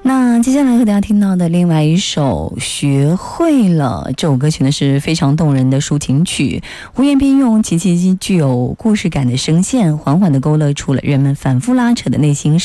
那接下来和大家听到的另外一首《学会了》，这首歌曲呢是非常动人的抒情曲，胡彦斌用极其具有故事感的声线，缓缓地勾勒出了人们反复拉扯的内心